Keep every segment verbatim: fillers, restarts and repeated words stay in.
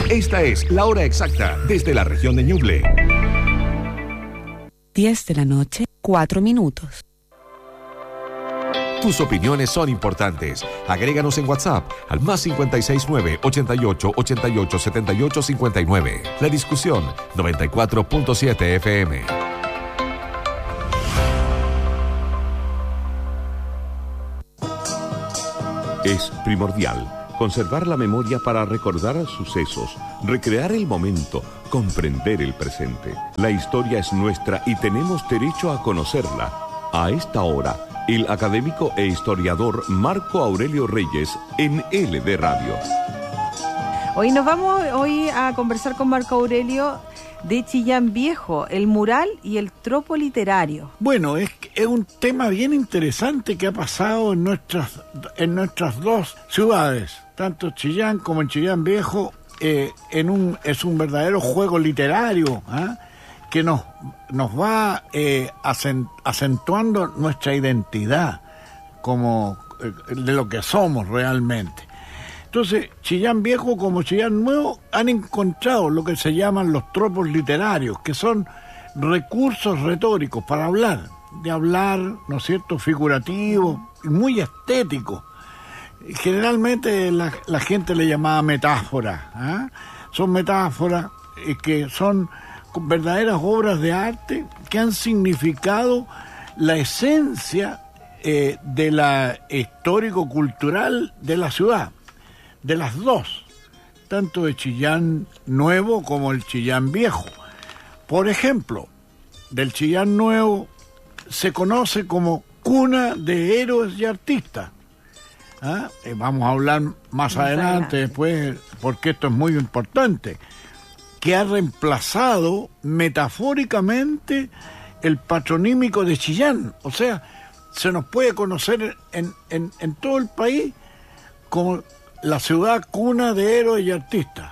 Esta es la hora exacta desde la región de Ñuble. diez de la noche, cuatro minutos. Tus opiniones son importantes. Agréganos en WhatsApp al más cinco seis nueve, ochenta y ocho, ochenta y ocho, setenta y ocho, cincuenta y nueve. La discusión noventa y cuatro punto siete F M. Es primordial conservar la memoria para recordar sucesos, recrear el momento, comprender el presente. La historia es nuestra y tenemos derecho a conocerla. A esta hora, el académico e historiador Marco Aurelio Reyes en L D Radio. Hoy nos vamos hoy a conversar con Marco Aurelio de Chillán Viejo, el mural y el tropo literario. Bueno, es, es un tema bien interesante que ha pasado en nuestras, en nuestras dos ciudades, tanto Chillán como en Chillán Viejo. Eh, en un, es un verdadero juego literario, ¿eh? que nos, nos va eh, acent, acentuando nuestra identidad como eh, de lo que somos realmente. Entonces, Chillán Viejo como Chillán Nuevo han encontrado lo que se llaman los tropos literarios, que son recursos retóricos para hablar, de hablar, ¿no es cierto?, figurativo, muy estético. Generalmente la, la gente le llamaba metáforas, ¿eh? Son metáforas eh, que son verdaderas obras de arte que han significado la esencia eh, de la histórico-cultural de la ciudad, de las dos, tanto de Chillán Nuevo como el Chillán Viejo. Por ejemplo, del Chillán Nuevo se conoce como cuna de héroes y artistas. ¿Ah? Eh, vamos a hablar más, más adelante, adelante después, porque esto es muy importante, que ha reemplazado metafóricamente el patronímico de Chillán. O sea, se nos puede conocer en, en, en todo el país como la ciudad cuna de héroes y artistas.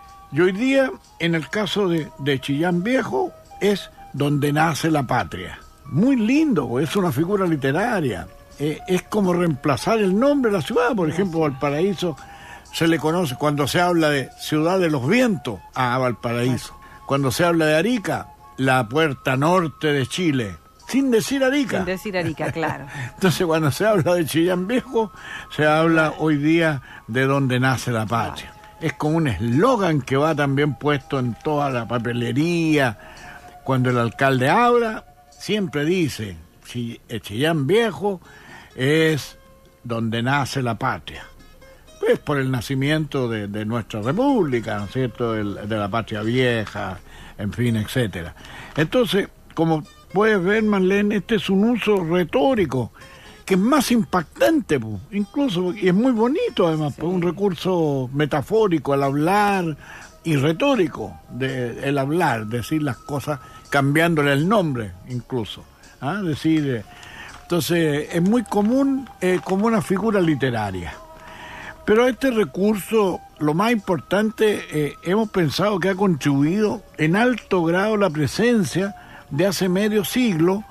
Y hoy día, en el caso de, de Chillán Viejo, es donde nace la patria. Muy lindo, es una figura literaria. Eh, es como reemplazar el nombre de la ciudad. Por ejemplo, Valparaíso se le conoce cuando se habla de Ciudad de los Vientos a Valparaíso. Cuando se habla de Arica, la puerta norte de Chile. Sin decir Arica. Sin decir Arica, claro. Entonces, cuando se habla de Chillán Viejo, se habla hoy día de donde nace la patria. Es como un eslogan que va también puesto en toda la papelería. Cuando el alcalde habla, siempre dice, Chillán Viejo es donde nace la patria. Pues por el nacimiento de, de nuestra república, ¿no es cierto?, de, de la patria vieja, en fin, etcétera. Entonces, como puedes ver, Marlene, este es un uso retórico que es más impactante, pues, incluso, y es muy bonito además, sí. Pues, un recurso metafórico al hablar y retórico, de, el hablar, decir las cosas cambiándole el nombre incluso, ¿ah? Decir, eh, entonces es muy común eh, como una figura literaria. Pero este recurso, lo más importante, eh, hemos pensado que ha contribuido en alto grado la presencia de hace medio siglo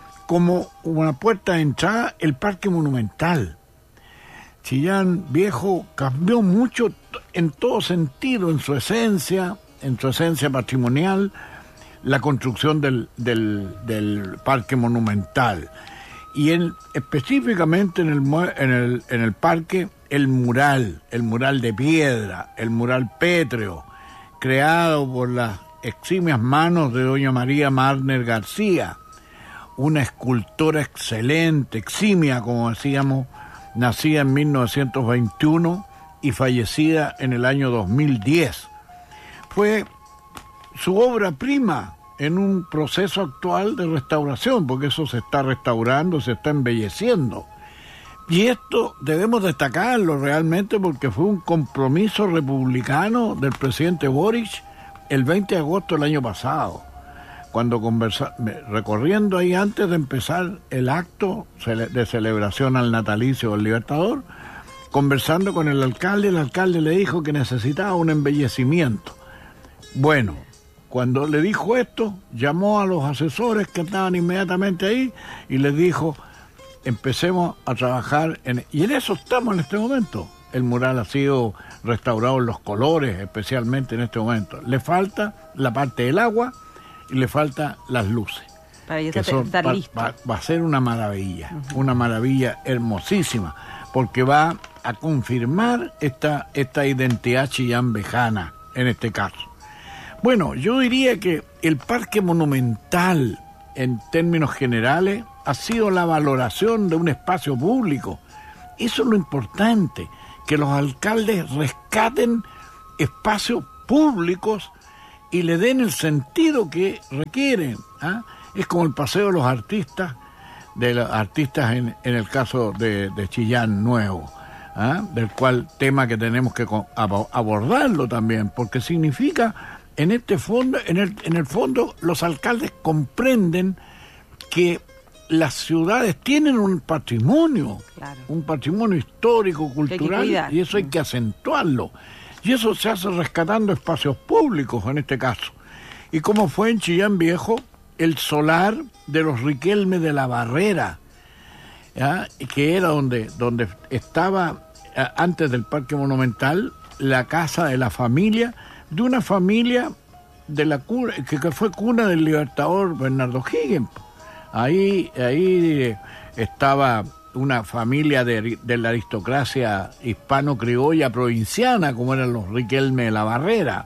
como una puerta de entrada el Parque Monumental. Chillán Viejo cambió mucho en todo sentido, en su esencia, en su esencia patrimonial, la construcción del, del, del Parque Monumental. Y en, específicamente en el, en, el, en el parque, el mural, el mural de piedra, el mural pétreo, creado por las eximias manos de doña María Marner García, una escultora excelente, eximia, como decíamos, nacida en mil novecientos veintiuno y fallecida en el año dos mil diez. Fue su obra prima en un proceso actual de restauración, porque eso se está restaurando, se está embelleciendo. Y esto debemos destacarlo realmente porque fue un compromiso republicano del presidente Boric el veinte de agosto del año pasado, cuando conversa, recorriendo ahí antes de empezar el acto de celebración al natalicio del Libertador, conversando con el alcalde, el alcalde le dijo que necesitaba un embellecimiento. Bueno, cuando le dijo esto, llamó a los asesores que estaban inmediatamente ahí y les dijo, empecemos a trabajar en... Y en eso estamos en este momento. el mural ha sido restaurado en los colores, especialmente en este momento. Le falta la parte del agua y le falta las luces. Para ya que estar, son, estar va, listo. va, va a ser una maravilla, uh-huh. una maravilla hermosísima, porque va a confirmar esta, esta identidad chillambejana en este caso. Bueno, yo diría que el Parque Monumental, en términos generales, ha sido la valoración de un espacio público. Eso es lo importante, que los alcaldes rescaten espacios públicos y le den el sentido que requieren. ¿Ah? Es como el Paseo de los Artistas, de los artistas en, en el caso de, de Chillán Nuevo, ¿ah? Del cual tema que tenemos que abordarlo también, porque significa, en este fondo, en el, en el fondo, los alcaldes comprenden que las ciudades tienen un patrimonio, claro. un patrimonio histórico, cultural, y eso hay que acentuarlo. Y eso se hace rescatando espacios públicos, en este caso. Y como fue en Chillán Viejo, el solar de los Riquelme de la Barrera, ¿ya? Que era donde, donde estaba, antes del Parque Monumental, la casa de la familia, de una familia de la cuna, que, que fue cuna del libertador Bernardo Higgins. Ahí, ahí estaba una familia de, de la aristocracia hispano-criolla provinciana, como eran los Riquelme de la Barrera.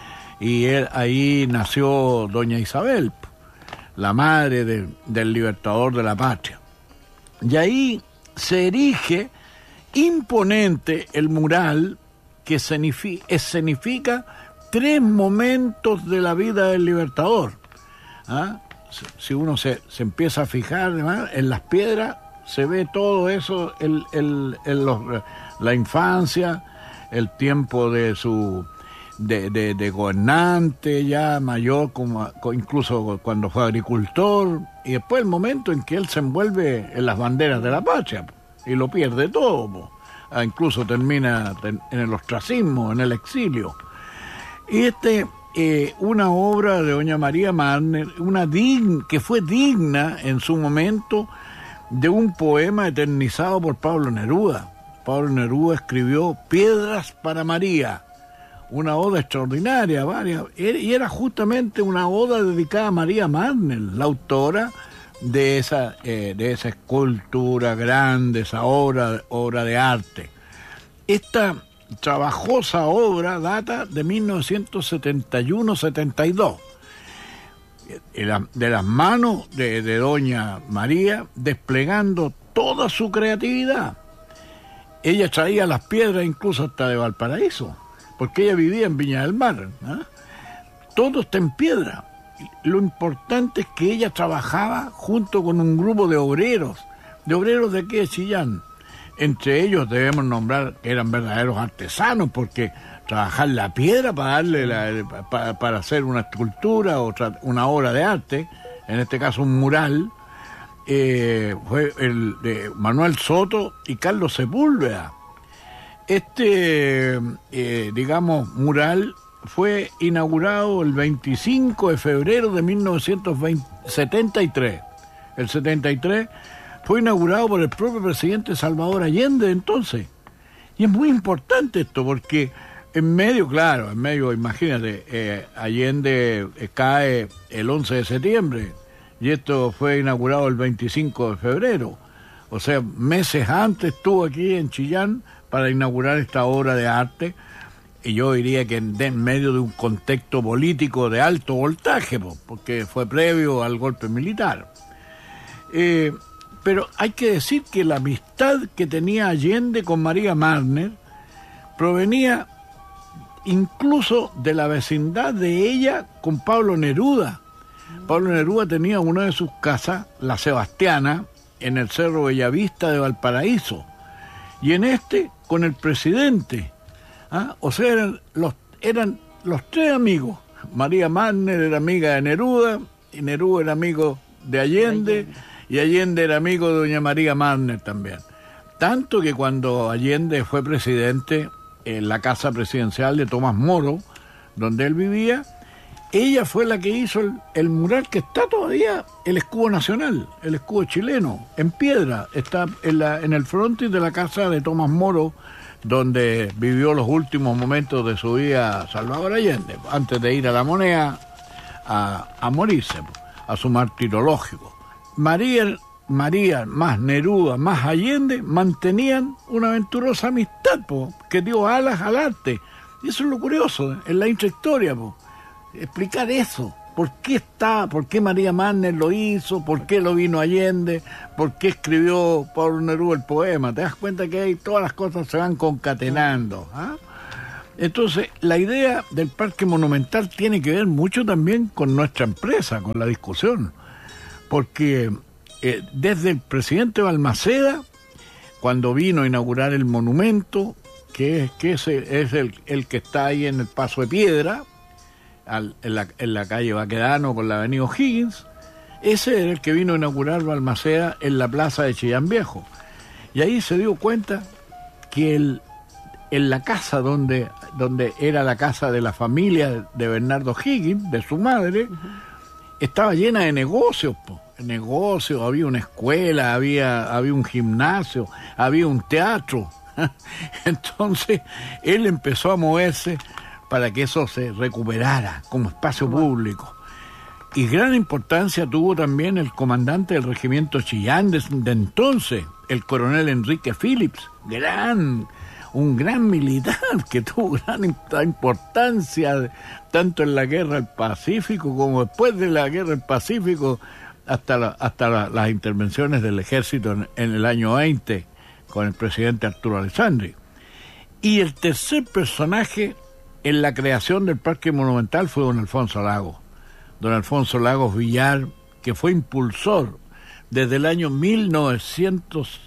Y él, ahí nació doña Isabel, la madre de, del libertador de la patria. Y ahí se erige imponente el mural que significa, escenifica tres momentos de la vida del libertador. ¿Ah? Si uno se, se empieza a fijar, además, en las piedras se ve todo eso, el, el, el, los, la infancia, el tiempo de su de, de, de gobernante ya mayor, como, incluso cuando fue agricultor, y después el momento en que él se envuelve en las banderas de la patria y lo pierde todo, ah, incluso termina en el ostracismo, en el exilio. Y este eh, una obra de doña María Marner, una digna, que fue digna en su momento de un poema eternizado por Pablo Neruda. Pablo Neruda escribió Piedras para María, una oda extraordinaria, varias, y era justamente una oda dedicada a María Marner, la autora de esa, eh, de esa escultura grande, esa obra, obra de arte. Esta trabajosa obra data de mil novecientos setenta y uno setenta y dos, de las manos de, de doña María, desplegando toda su creatividad. Ella traía las piedras incluso hasta de Valparaíso, porque ella vivía en Viña del Mar, ¿eh? Todo está en piedra. Lo importante es que ella trabajaba junto con un grupo de obreros, de obreros de aquí de Chillán. Entre ellos debemos nombrar que eran verdaderos artesanos, porque trabajar la piedra para darle la, para, para hacer una escultura o una obra de arte, en este caso un mural, eh, fue el de Manuel Soto y Carlos Sepúlveda. Este, eh, digamos, mural fue inaugurado el veinticinco de febrero de mil novecientos setenta y tres. El setenta y tres fue inaugurado por el propio presidente Salvador Allende entonces. Y es muy importante esto, porque en medio, claro, en medio, imagínate, eh, Allende eh, cae el once de septiembre y esto fue inaugurado el veinticinco de febrero. O sea, meses antes estuvo aquí en Chillán para inaugurar esta obra de arte, y yo diría que en, en medio de un contexto político de alto voltaje, porque fue previo al golpe militar. Eh, pero hay que decir que la amistad que tenía Allende con María Marner provenía incluso de la vecindad de ella con Pablo Neruda. Pablo Neruda tenía una de sus casas, la Sebastiana, en el Cerro Bellavista de Valparaíso, y en este con el presidente. ¿Ah? O sea, eran los, eran los tres amigos. María Marner era amiga de Neruda, y Neruda era amigo de Allende, Allende. y Allende era amigo de doña María Marner también. Tanto que cuando Allende fue presidente, en la casa presidencial de Tomás Moro, donde él vivía, ella fue la que hizo el, el mural que está todavía, el escudo nacional, el escudo chileno, en piedra, está en, la, en el frontis de la casa de Tomás Moro, donde vivió los últimos momentos de su vida Salvador Allende, antes de ir a La Moneda a, a morirse, a su martirio lógico. María, María, más Neruda, más Allende, mantenían una aventurosa amistad, po, que dio alas al arte. Y eso es lo curioso, en la intrahistoria, po, explicar eso. ¿Por qué está, por qué María Manner lo hizo? ¿Por qué lo vino Allende? ¿Por qué escribió Pablo Neruda el poema? ¿Te das cuenta que ahí todas las cosas se van concatenando? ¿Ah? Entonces, la idea del Parque Monumental tiene que ver mucho también con nuestra empresa, con la discusión. Porque eh, desde el presidente Balmaceda, cuando vino a inaugurar el monumento, que es, que ese es el, el que está ahí en el Paso de Piedra, al, en, la, en la calle Baquedano con la avenida O'Higgins, ese era el que vino a inaugurar Balmaceda en la plaza de Chillán Viejo. Y ahí se dio cuenta que el, en la casa donde, donde era la casa de la familia de Bernardo O'Higgins, de su madre, uh-huh, estaba llena de negocios, po. negocios, había una escuela, había, había un gimnasio, había un teatro. Entonces él empezó a moverse para que eso se recuperara como espacio público. Y gran importancia tuvo también el comandante del regimiento Chillán de, de entonces, el coronel Enrique Phillips, gran, un gran militar que tuvo gran importancia tanto en la guerra del Pacífico como después de la guerra del Pacífico, hasta, la, hasta la, las intervenciones del ejército en, en el año veinte con el presidente Arturo Alessandri. Y el tercer personaje en la creación del Parque Monumental fue don Alfonso Lagos. Don Alfonso Lagos Villar, que fue impulsor desde el año mil novecientos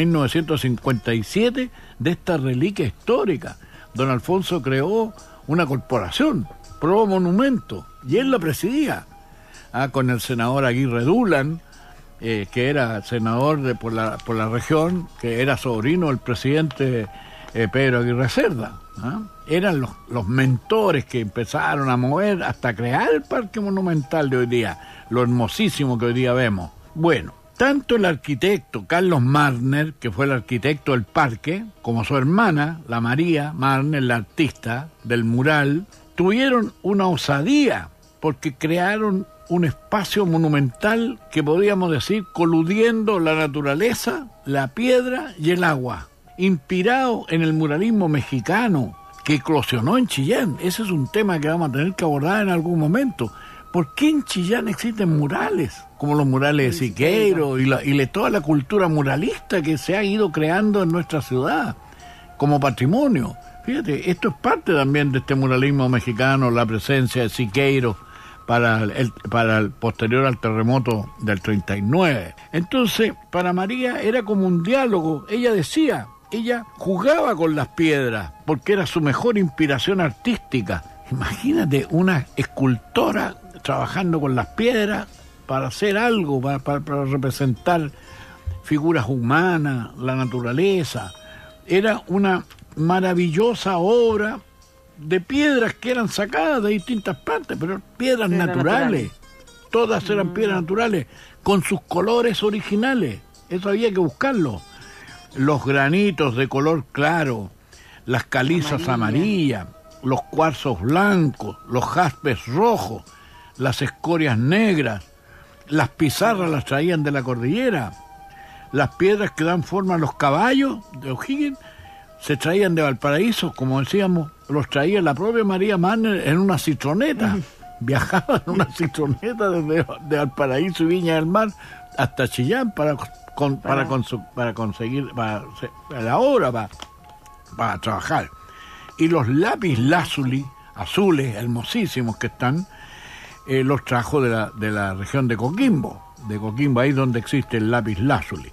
cincuenta y siete de esta reliquia histórica. Don Alfonso creó una corporación, Pro Monumento, y él la presidía, ah, con el senador Aguirre Dulan, eh, que era senador de, por, la, por la región, que era sobrino del presidente eh, Pedro Aguirre Cerda. ¿Ah? Eran los, los mentores que empezaron a mover hasta crear el Parque Monumental de hoy día, lo hermosísimo que hoy día vemos. Bueno, tanto el arquitecto Carlos Marner, que fue el arquitecto del parque, como su hermana, la María Marner, la artista del mural, tuvieron una osadía porque crearon un espacio monumental que podríamos decir coludiendo la naturaleza, la piedra y el agua, inspirado en el muralismo mexicano que eclosionó en Chillán. Ese es un tema que vamos a tener que abordar en algún momento. ¿Por qué en Chillán existen murales? Como los murales de Siqueiro y, la, y la, toda la cultura muralista que se ha ido creando en nuestra ciudad como patrimonio. Fíjate, esto es parte también de este muralismo mexicano, la presencia de Siqueiro para el, para el posterior al terremoto del treinta y nueve. Entonces, para María era como un diálogo. Ella decía, ella jugaba con las piedras porque era su mejor inspiración artística. Imagínate una escultora trabajando con las piedras para hacer algo, para, para, para representar figuras humanas, la naturaleza. Era una maravillosa obra de piedras que eran sacadas de distintas partes, pero piedras naturales. naturales. Todas eran mm. piedras naturales, con sus colores originales. Eso había que buscarlo. Los granitos de color claro, las calizas amarillas, los cuarzos blancos, los jaspes rojos, las escorias negras, las pizarras las traían de la cordillera, las piedras que dan forma a los caballos de O'Higgins se traían de Valparaíso, como decíamos, los traía la propia María Manner en una citroneta. Uh-huh. Viajaba en una citroneta desde de Valparaíso y Viña del Mar hasta Chillán para con, para, para, consu, para conseguir para, para la obra, para, para trabajar. Y los lápiz lazuli, azules, hermosísimos que están, eh, los trajo de la, de la región de Coquimbo, de Coquimbo, ahí donde existe el lápiz lazuli.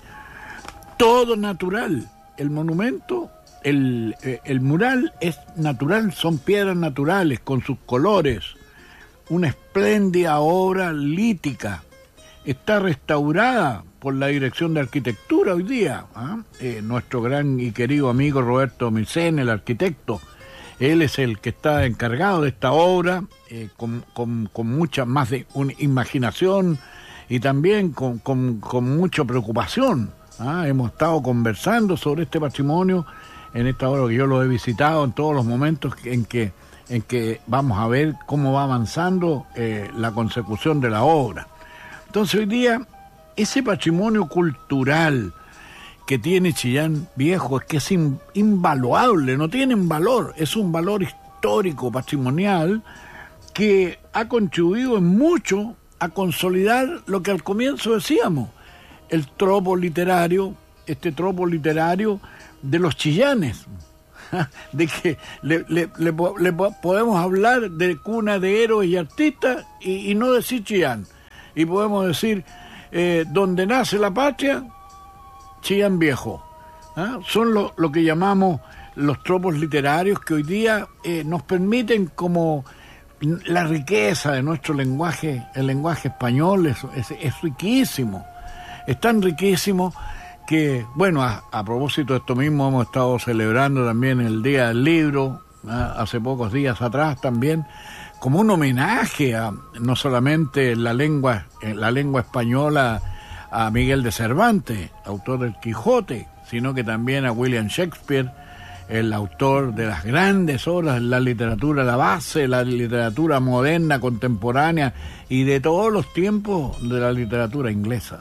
Todo natural. El monumento, el, eh, el mural es natural, son piedras naturales con sus colores. Una espléndida obra lítica. Está restaurada por la Dirección de Arquitectura hoy día. ¿eh? Eh, nuestro gran y querido amigo Roberto Micén, el arquitecto, él es el que está encargado de esta obra, eh, con, con, con mucha más de una imaginación y también con, con, con mucha preocupación. ¿ah? Hemos estado conversando sobre este patrimonio en esta obra, que yo lo he visitado en todos los momentos en que, en que vamos a ver cómo va avanzando eh, la consecución de la obra. Entonces hoy día, ese patrimonio cultural que tiene Chillán Viejo es que es in, invaluable, no tienen valor, es un valor histórico, patrimonial, que ha contribuido en mucho a consolidar lo que al comienzo decíamos, el tropo literario, este tropo literario de los chillanes, de que le, le, le, le podemos hablar de cuna de héroes y artistas y, y no decir Chillán, y podemos decir eh, donde nace la patria, Chillán Viejo. ¿Ah? Son lo, lo que llamamos los tropos literarios que hoy día eh, nos permiten como la riqueza de nuestro lenguaje, el lenguaje español es, es, es riquísimo, es tan riquísimo que, bueno, a, a propósito de esto mismo hemos estado celebrando también el Día del Libro, ¿eh? hace pocos días atrás también, como un homenaje a no solamente la lengua, la lengua española a Miguel de Cervantes, autor del Quijote, sino que también a William Shakespeare, el autor de las grandes obras de la literatura, la base de la literatura moderna, contemporánea y de todos los tiempos de la literatura inglesa.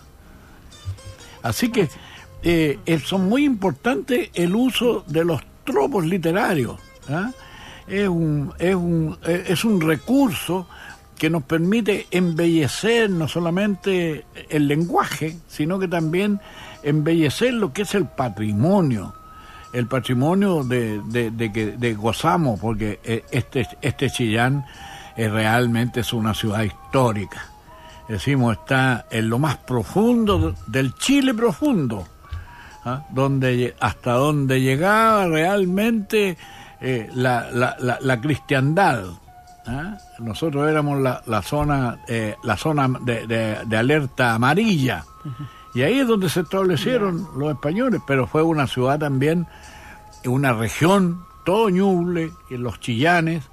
Así que eh, son muy importantes el uso de los tropos literarios. ¿eh? Es un, es un, es un recurso que nos permite embellecer no solamente el lenguaje, sino que también embellecer lo que es el patrimonio, el patrimonio de, de, de que de gozamos, porque este, este Chillán es realmente es una ciudad histórica. Decimos, está en lo más profundo del Chile profundo, ¿ah? donde hasta donde llegaba realmente eh, la, la, la, la cristiandad. ¿Ah? Nosotros éramos la, la zona eh, la zona de, de, de alerta amarilla, uh-huh. y ahí es donde se establecieron yeah. los españoles, pero fue una ciudad también, una región, todo Ñuble, y los Chillanes,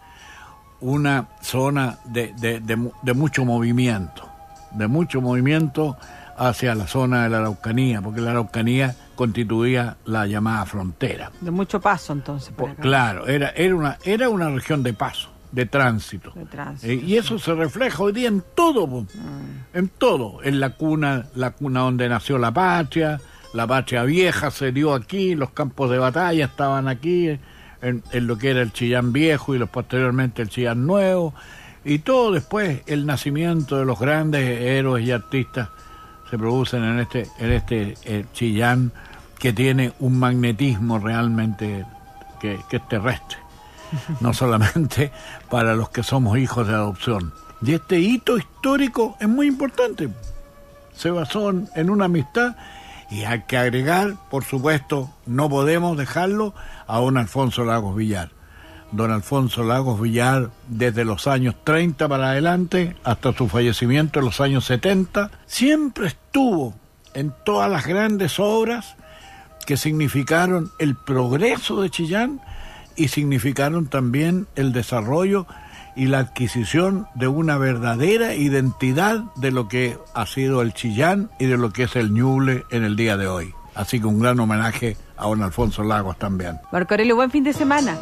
una zona de, de, de, de mucho movimiento, de mucho movimiento hacia la zona de la Araucanía, porque la Araucanía constituía la llamada frontera. De mucho paso entonces. Por acá. Claro, era, era, una, era una región de paso. De tránsito. De tránsito eh, y eso se refleja hoy día en todo, mm. en todo, en la cuna, la cuna donde nació la patria, la patria vieja se dio aquí, los campos de batalla estaban aquí, en, en lo que era el Chillán Viejo y los posteriormente el Chillán Nuevo, y todo después el nacimiento de los grandes héroes y artistas se producen en este, en este eh, Chillán, que tiene un magnetismo realmente que, que es terrestre. No solamente para los que somos hijos de adopción. Y este hito histórico es muy importante. Se basó en, en una amistad, y hay que agregar, por supuesto, no podemos dejarlo, a don Alfonso Lagos Villar. Don Alfonso Lagos Villar, desde los años treinta para adelante, hasta su fallecimiento en los años setenta, siempre estuvo en todas las grandes obras que significaron el progreso de Chillán y significaron también el desarrollo y la adquisición de una verdadera identidad de lo que ha sido el Chillán y de lo que es el Ñuble en el día de hoy. Así que un gran homenaje a don Alfonso Lagos también. Marco Aurelio, buen fin de semana.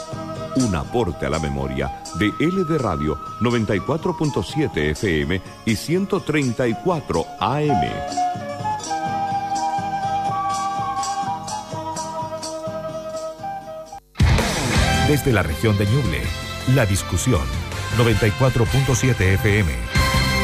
Un aporte a la memoria de L D Radio noventa y cuatro punto siete F M y ciento treinta y cuatro A M. Desde la región de Ñuble, La Discusión, noventa y cuatro punto siete F M.